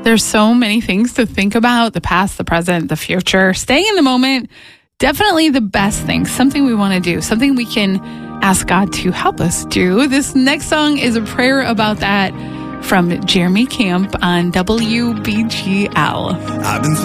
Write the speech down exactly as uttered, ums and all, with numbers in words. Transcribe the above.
There's so many things to think about, the past, the present, the future. Staying in the moment, definitely the best thing, something we want to do, something we can ask God to help us do. This next song is a prayer about that from Jeremy Camp on W B G L. I've been